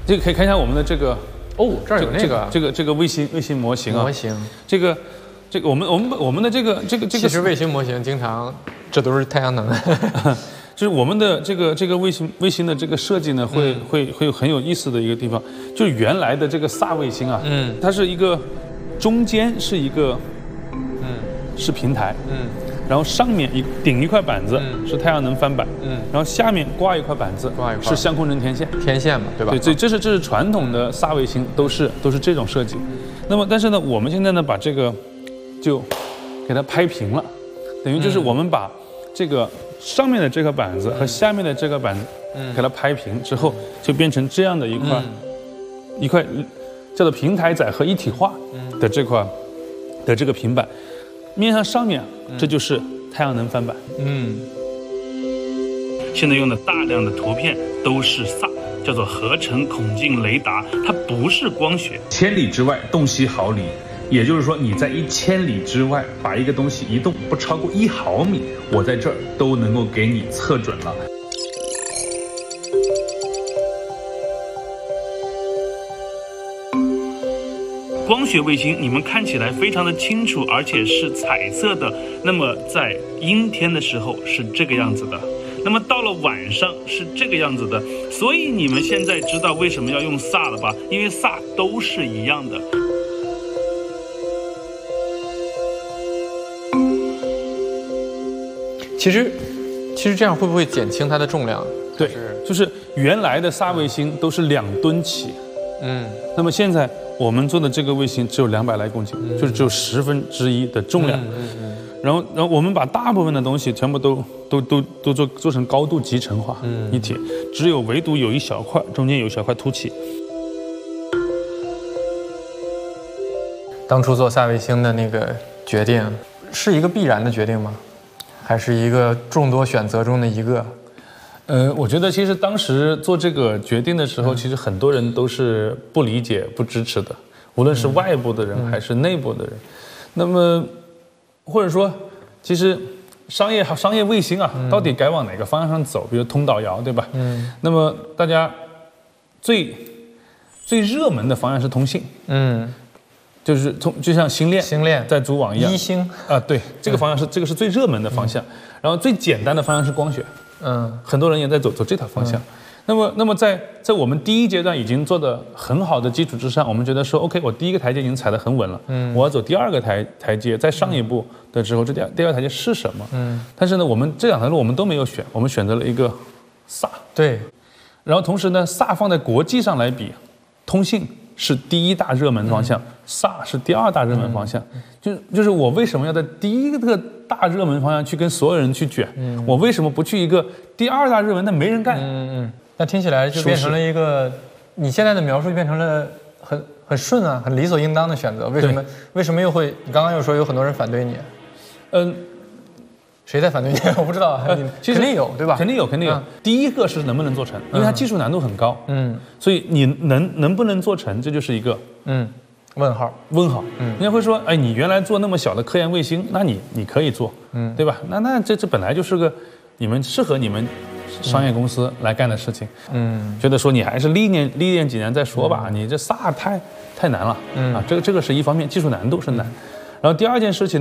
这个可以看一下我们的这个哦，这儿有那个这个卫星模型啊。 模型。 这个我们的这个其实卫星模型经常这都是太阳能。 就是我们的这个卫星的这个设计呢，会有很有意思的一个地方，就是原来的这个萨卫星啊，它是一个中间是一个是平台，然后上面顶一块板子是太阳能翻板，然后下面挂一块板子是相控阵天线嘛，对吧？对，这是传统的萨卫星都是这种设计。那么但是呢，我们现在呢把这个就给它拍平了，等于就是我们把这个上面的这个板子和下面的这个板子，给它拍平之后，就变成这样的一块叫做平台载荷一体化的这个平板，面向上面这就是太阳能翻板。现在用的大量的图片都是萨，叫做合成孔径雷达，它不是光学。千里之外，洞悉毫厘。也就是说，你在1000里之外把一个东西移动不超过1毫米，我在这儿都能够给你测准了。光学卫星你们看起来非常的清楚，而且是彩色的，那么在阴天的时候是这个样子的，那么到了晚上是这个样子的。所以你们现在知道为什么要用萨了吧？因为萨都是一样的。 其实这样会不会减轻它的重量？ 对，就是原来的萨卫星都是2吨起，那么现在我们做的这个卫星只有200来公斤，就是只有1/10的重量。然后我们把大部分的东西全部都做成高度集成化一体，只有唯独有一小块中间有一小块凸起。 当初做萨卫星的那个决定是一个必然的决定吗？还是一个众多选择中的一个？ 我觉得其实当时做这个决定的时候，其实很多人都是不理解、不支持的，无论是外部的人还是内部的人。那么，或者说，其实商业卫星啊，到底该往哪个方向上走？比如通导遥，对吧？那么大家最热门的方向是通信。就是就像星链在组网一样， 一星啊，对，这个方向这个是最热门的方向。然后最简单的方向是光学，很多人也在走这条方向。那么在我们第一阶段已经做的很好的基础之上，我们觉得说 OK， 我第一个台阶已经踩得很稳了，我要走第2个台阶，再上一步的时候，这第2个台阶是什么？但是呢，我们这2条路我们都没有选，我们选择了一个萨。 对， 然后同时呢，萨放在国际上来比，通信是第1大热门方向，萨是第2大热门方向。就是我为什么要在第1个大热门方向去跟所有人去卷？我为什么不去一个第2大热门但没人干？ 那听起来就变成了一个，你现在的描述就变成了很顺啊，很理所应当的选择。为什么又会？你刚刚又说有很多人反对你？谁在反对你？我不知道，肯定有，对吧？ 肯定有。第一个是能不能做成，因为它技术难度很高，所以你能不能做成，这就是一个问号。 人家会说，哎，你原来做那么小的科研卫星，那你可以做，对吧？那这本来就是个适合你们商业公司来干的事情，觉得说你还是历练几年再说吧，你这萨太难了，这个是一方面，技术难度是难，然后第2件事情。